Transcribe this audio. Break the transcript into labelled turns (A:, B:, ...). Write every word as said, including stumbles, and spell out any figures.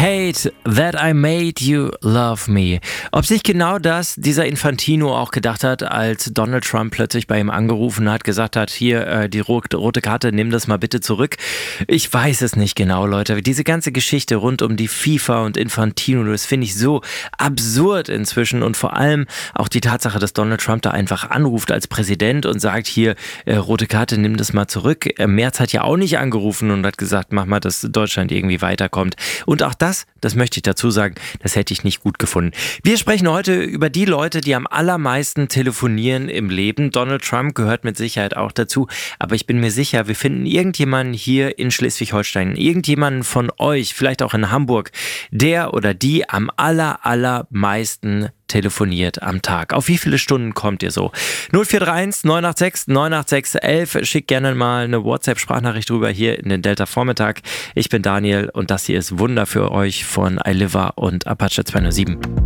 A: Hate that I made you love me. Ob sich genau das dieser Infantino auch gedacht hat, als Donald Trump plötzlich bei ihm angerufen hat, gesagt hat, hier äh, die rote, rote Karte, nimm das mal bitte zurück. Ich weiß es nicht genau, Leute. Diese ganze Geschichte rund um die FIFA und Infantino, das finde ich so absurd inzwischen und vor allem auch die Tatsache, dass Donald Trump da einfach anruft als Präsident und sagt, hier äh, rote Karte, nimm das mal zurück. Äh, Merz hat ja auch nicht angerufen und hat gesagt, mach mal, dass Deutschland irgendwie weiterkommt. Und auch das, das möchte ich dazu sagen, das hätte ich nicht gut gefunden. Wir sprechen heute über die Leute, die am allermeisten telefonieren im Leben. Donald Trump gehört mit Sicherheit auch dazu, aber ich bin mir sicher, wir finden irgendjemanden hier in Schleswig-Holstein, irgendjemanden von euch, vielleicht auch in Hamburg, der oder die am aller, allermeisten telefoniert am Tag. Auf wie viele Stunden kommt ihr so? null vier drei eins neun acht sechs neun acht sechs elf. Schickt gerne mal eine WhatsApp-Sprachnachricht rüber hier in den Delta-Vormittag. Ich bin Daniel und das hier ist Wunder für euch von iLiver und Apache zwei null sieben.